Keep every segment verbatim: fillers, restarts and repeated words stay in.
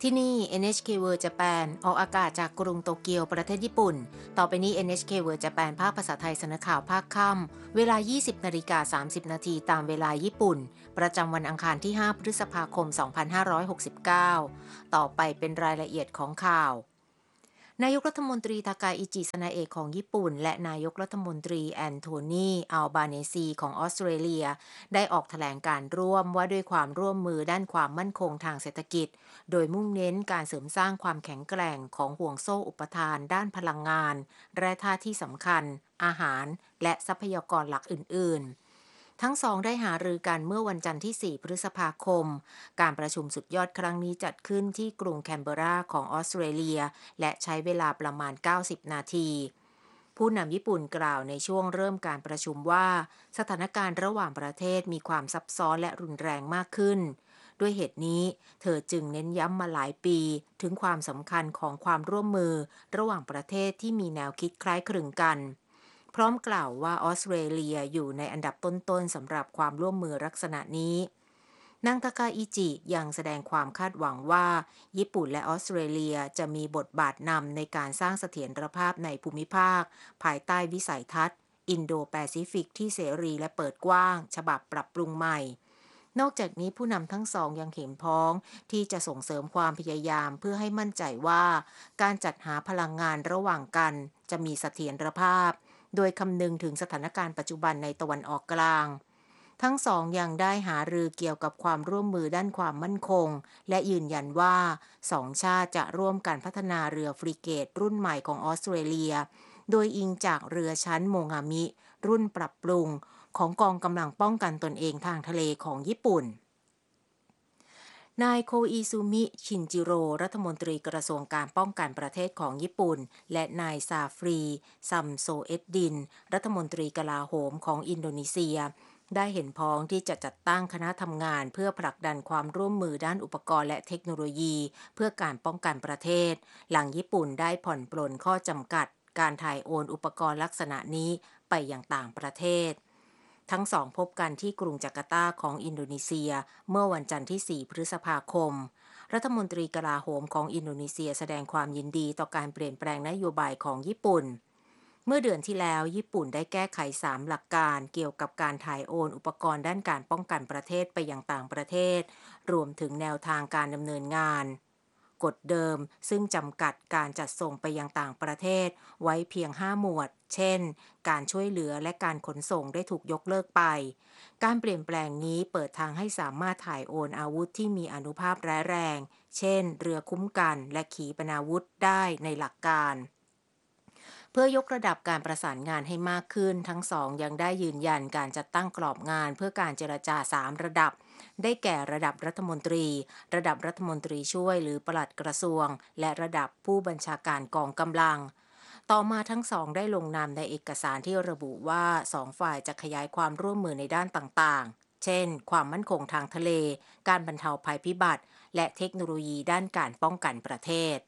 ที่นี่ เอ็น เอช เค World Japan ออกอากาศจากกรุงโตเกียวประเทศญี่ปุ่น ต่อไปนี้ เอ็น เอช เค World Japan ภาคภาษาไทยเสนอข่าวภาคค่ำ เวลา ยี่สิบนาฬิกาสามสิบนาทีตามเวลาญี่ปุ่น ประจำวันอังคารที่ ห้า พฤษภาคม สองพันห้าร้อยหกสิบเก้า ต่อไปเป็นรายละเอียดของข่าวนายกรัฐมนตรีทากาอิจิซานาเอะของญี่ปุ่นและนายกรัฐมนตรีแอนโทนีอัลบาเนซีของออสเตรเลียได้ออกแถลงการร่วมว่าด้วยความร่วมมือด้านความมั่นคงทางเศรษฐกิจโดยมุ่งเน้นการเสริมสร้างความแข็งแกร่งของห่วงโซ่อุปทานด้านพลังงานแร่ธาตุที่สำคัญอาหารและทรัพยากรหลักอื่นๆทั้งสองได้หารือกันเมื่อวันจันทร์ที่ สี่ พฤษภาคมการประชุมสุดยอดครั้งนี้จัดขึ้นที่กรุงแคนเบอราของออสเตรเลียและใช้เวลาประมาณ เก้าสิบ นาที ผู้นำญี่ปุ่นกล่าวในช่วงเริ่มการประชุมว่าสถานการณ์ระหว่างประเทศมีความซับซ้อนและรุนแรงมากขึ้นด้วยเหตุนี้เธอจึงเน้นย้ำมาหลายปีถึงความสำคัญของความร่วมมือระหว่างประเทศที่มีแนวคิดคล้ายคลึงกันพร้อมกล่าวว่าออสเตรเลียอยู่ในอันดับต้นๆสำหรับความร่วมมือลักษณะนี้นางทาคาอิจิยังแสดงความคาดหวังว่าญี่ปุ่นและออสเตรเลียจะมีบทบาทนำในการสร้างเสถียรภาพในภูมิภาคภายใต้วิสัยทัศน์อินโดแปซิฟิกที่เสรีและเปิดกว้างฉบับปรับปรุงใหม่นอกจากนี้ผู้นำทั้งสองยังเห็นพ้องที่จะส่งเสริมความพยายามเพื่อให้มั่นใจว่าการจัดหาพลังงานระหว่างกันจะมีเสถียรภาพโดยคำนึงถึงสถานการณ์ปัจจุบันในตะวันออกกลางทั้งสองยังได้หารือเกี่ยวกับความร่วมมือด้านความมั่นคงและยืนยันว่าสองชาติจะร่วมกันพัฒนาเรือฟริเกตรุ่นใหม่ของออสเตรเลียโดยอิงจากเรือชั้นโมงามิรุ่นปรับปรุงของกองกำลังป้องกันตนเองทางทะเลของญี่ปุ่นนายโคอิซุมิชินจิโร่รัฐมนตรีกระทรวงการป้องกันประเทศของญี่ปุ่นและนายซาฟรีซัมโซเอ็ดดินรัฐมนตรีกลาโหมของอินโดนีเซียได้เห็นพ้องที่จะจัดตั้งคณะทำงานเพื่อผลักดันความร่วมมือด้านอุปกรณ์และเทคโนโลยีเพื่อการป้องกันประเทศหลังญี่ปุ่นได้ผ่อนปลนข้อจำกัดการถ่ายโอนอุปกรณ์ลักษณะนี้ไปยังต่างประเทศทั้งสองพบกันที่กรุงจาการ์ตาของอินโดนีเซียเมื่อวันจันทร์ที่ สี่ พฤษภาคมรัฐมนตรีกลาโหมของอินโดนีเซียแสดงความยินดีต่อการเปลี่ยนแปลงนโยบายของญี่ปุ่นเมื่อเดือนที่แล้วญี่ปุ่นได้แก้ไขสามหลักการเกี่ยวกับการถ่ายโอนอุปกรณ์ด้านการป้องกันประเทศไปยังต่างประเทศรวมถึงแนวทางการดำเนินงานกฎเดิมซึ่งจำกัดการจัดส่งไปยังต่างประเทศไว้เพียงห้าหมวดเช่นการช่วยเหลือและการขนส่งได้ถูกยกเลิกไปการเปลี่ยนแปลงนี้เปิดทางให้สามารถถ่ายโอนอาวุธที่มีอานุภาพร้ายแรงเช่นเรือคุ้มกันและขีปนาวุธได้ในหลักการเพื่อยกระดับการประสานงานให้มากขึ้นทั้งสองยังได้ยืนยันการจัดตั้งกรอบงานเพื่อการเจรจาสามระดับได้แก่ระดับรัฐมนตรีระดับรัฐมนตรีช่วยหรือปลัดกระทรวงและระดับผู้บัญชาการกองกำลังต่อมาทั้งสองได้ลงนามในเอกสารที่ระบุว่าสองฝ่ายจะขยายความร่วมมือในด้านต่างๆเช่นความมั่นคงทางทะเลการบรรเทาภัยพิบัติและเทคโนโลยีด้านการป้องกันประเทศ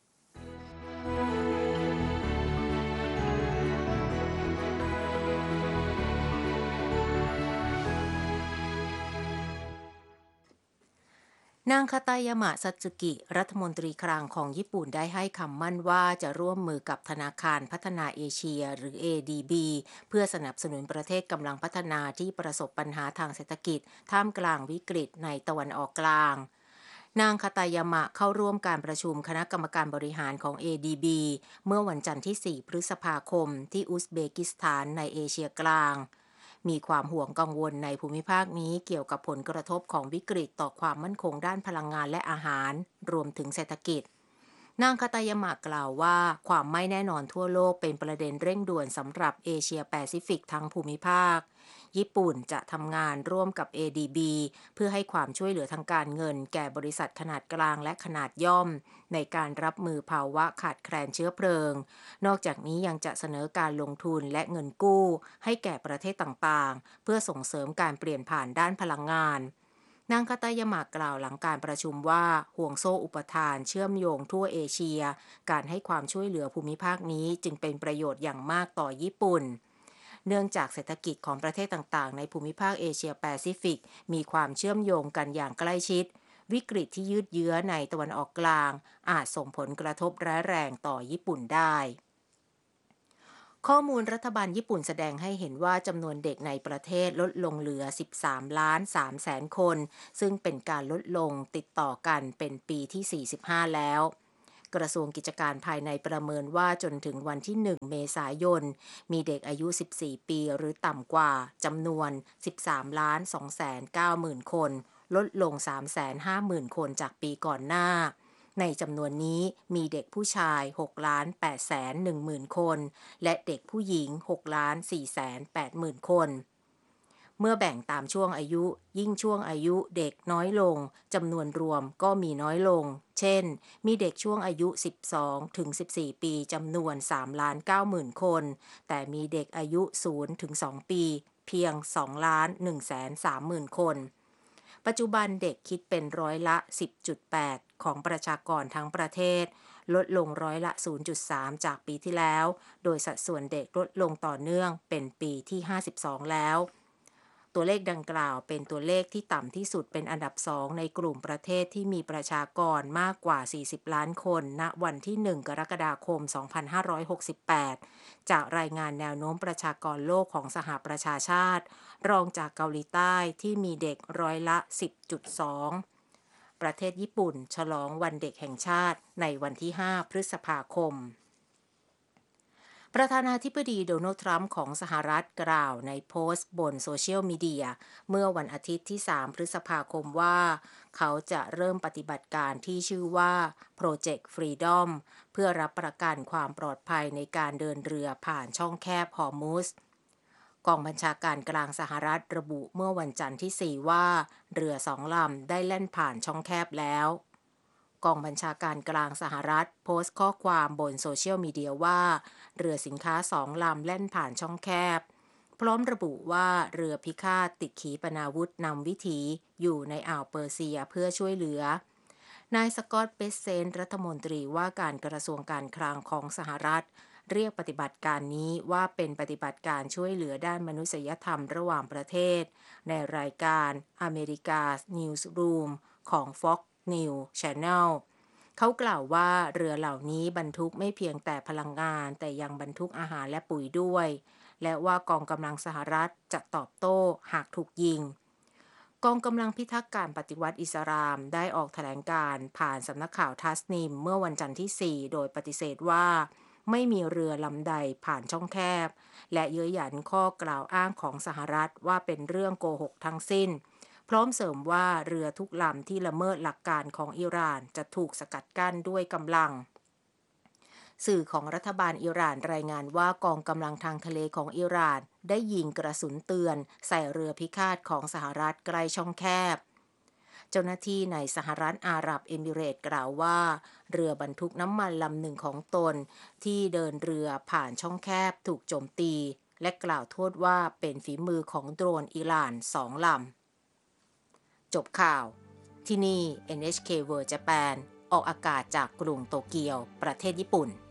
นางคาตายามะซัตสึกิรัฐมนตรีคลังของญี่ปุ่นได้ให้คำมั่นว่าจะร่วมมือกับธนาคารพัฒนาเอเชียหรือ เอ ดี บี เพื่อสนับสนุนประเทศกำลังพัฒนาที่ประสบปัญหาทางเศรษฐกิจท่ามกลางวิกฤตในตะวันออกกลางนางคาตายามะเข้าร่วมการประชุมคณะกรรมการบริหารของ เอ ดี บี เมื่อวันจันทร์ที่ สี่ พฤษภาคมที่อุซเบกิสถานในเอเชียกลางมีความห่วงกังวลในภูมิภาคนี้เกี่ยวกับผลกระทบของวิกฤตต่อความมั่นคงด้านพลังงานและอาหารรวมถึงเศรษฐกิจนางคาตายามะกล่าวว่าความไม่แน่นอนทั่วโลกเป็นประเด็นเร่งด่วนสำหรับเอเชียแปซิฟิกทั้งภูมิภาคญี่ปุ่นจะทำงานร่วมกับ เอ ดี บี เพื่อให้ความช่วยเหลือทางการเงินแก่บริษัทขนาดกลางและขนาดย่อมในการรับมือภาวะขาดแคลนเชื้อเพลิงนอกจากนี้ยังจะเสนอการลงทุนและเงินกู้ให้แก่ประเทศต่างๆเพื่อส่งเสริมการเปลี่ยนผ่านด้านพลังงานนางคาตายามะกล่าวหลังการประชุมว่าห่วงโซ่อุปทานเชื่อมโยงทั่วเอเชียการให้ความช่วยเหลือภูมิภาคนี้จึงเป็นประโยชน์อย่างมากต่อญี่ปุ่นเนื่องจากเศรษฐกิจของประเทศต่างๆในภูมิภาคเอเชียแปซิฟิกมีความเชื่อมโยงกันอย่างใกล้ชิดวิกฤตที่ยืดเยื้อในตะวันออกกลางอาจส่งผลกระทบร้ายแรงต่อญี่ปุ่นได้ข้อมูลรัฐบาลญี่ปุ่นแสดงให้เห็นว่าจำนวนเด็กในประเทศลดลงเหลือ สิบสามล้านสามแสนคน ซึ่งเป็นการลดลงติดต่อกันเป็นปีที่ สี่สิบห้า แล้ว กระทรวงกิจการภายในประเมินว่าจนถึงวันที่ หนึ่ง เมษายน มีเด็กอายุ สิบสี่ ปีหรือต่ำกว่าจำนวน สิบสามล้านสองแสนเก้าหมื่น คน ลดลง สามแสนห้าหมื่น คนจากปีก่อนหน้าในจำนวนนี้มีเด็กผู้ชาย หกล้านแปดแสนหนึ่งหมื่น คน และเด็กผู้หญิง หกล้านสี่แสนแปดหมื่น คน เมื่อแบ่งตามช่วงอายุยิ่งช่วงอายุเด็กน้อยลงจำนวนรวมก็มีน้อยลง เช่น มีเด็กช่วงอายุ สิบสองถึงสิบสี่ ปีจำนวน สามล้านเก้าหมื่น คน แต่มีเด็กอายุ ศูนย์ถึงสอง ปีเพียง สองล้านหนึ่งแสนสามหมื่น คนปัจจุบันเด็กคิดเป็นร้อยละ สิบจุดแปด ของประชากรทั้งประเทศลดลงร้อยละ ศูนย์จุดสาม จากปีที่แล้วโดยสัดส่วนเด็กลดลงต่อเนื่องเป็นปีที่ ห้าสิบสอง แล้วตัวเลขดังกล่าวเป็นตัวเลขที่ต่ำที่สุดเป็นอันดับสองในกลุ่มประเทศที่มีประชากรมากกว่า สี่สิบ ล้านคนณวันที่ หนึ่ง กรกฎาคม สองพันห้าร้อยหกสิบแปด จากรายงานแนวโน้มประชากรโลกของสหประชาชาติรองจากเกาหลีใต้ที่มีเด็กร้อยละ สิบจุดสอง ประเทศญี่ปุ่นฉลองวันเด็กแห่งชาติในวันที่ ห้า พฤษภาคมประธานาธิบดีโดนัลด์ทรัมป์ของสหรัฐกล่าวในโพสต์บนโซเชียลมีเดียเมื่อวันอาทิตย์ที่ สาม พฤษภาคมว่าเขาจะเริ่มปฏิบัติการที่ชื่อว่า Project Freedom เพื่อรับประกันความปลอดภัยในการเดินเรือผ่านช่องแคบฮอร์มุซกองบัญชาการกลางสหรัฐระบุเมื่อวันจันทร์ที่ สี่ ว่าเรือสองลำได้แล่นผ่านช่องแคบแล้วกองบัญชาการกลางสหรัฐโพสต์ข้อความบนโซเชียลมีเดียว่าเรือสินค้าสองลำแล่นผ่านช่องแคบพร้อมระบุว่าเรือพิฆาตติดขีปนาวุธนำวิถีอยู่ในอ่าวเปอร์เซียเพื่อช่วยเหลือนายสกอตต์ เบสเซนต์รัฐมนตรีว่าการกระทรวงการคลังของสหรัฐเรียกปฏิบัติการนี้ว่าเป็นปฏิบัติการช่วยเหลือด้านมนุษยธรรมระหว่างประเทศในรายการ America's Newsroom ของ Fox News Channel เขากล่าวว่าเรือเหล่านี้บรรทุกไม่เพียงแต่พลังงานแต่ยังบรรทุกอาหารและปุ๋ยด้วยและว่ากองกำลังสหรัฐจะตอบโต้หากถูกยิงกองกำลังพิทักษ์การปฏิวัติอิสลามได้ออกแถลงการณ์ผ่านสำนักข่าวทัสนิมเมื่อวันจันทร์ที่ สี่ โดยปฏิเสธว่าไม่มีเรือลำใดผ่านช่องแคบและเย้ยหยันข้อกล่าวอ้างของสหรัฐว่าเป็นเรื่องโกหกทั้งสิ้นพร้อมเสริมว่าเรือทุกลำที่ละเมิดหลักการของอิหร่านจะถูกสกัดกั้นด้วยกำลังสื่อของรัฐบาลอิหร่านรายงานว่ากองกำลังทางทะเลของอิหร่านได้ยิงกระสุนเตือนใส่เรือพิฆาตของสหรัฐใกล้ช่องแคบเจ้าหน้าที่ในสหรัฐอาหรับเอมิเรตส์กล่าวว่าเรือบรรทุกน้ำมันลำหนึ่งของตนที่เดินเรือผ่านช่องแคบถูกโจมตีและกล่าวโทษว่าเป็นฝีมือของโดรนอิหร่านสองลำจบข่าวที่นี่ เอ็น เอช เค World Japan ออกอากาศจากกรุงโตเกียวประเทศญี่ปุ่น